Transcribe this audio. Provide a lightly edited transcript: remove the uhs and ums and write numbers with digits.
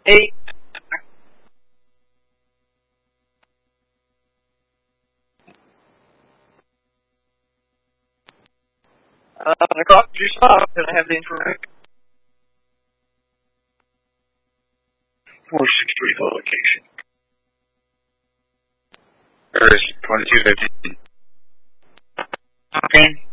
Hey, the cartridge stopped, and I have the information. 463 location. There is 2215. Okay.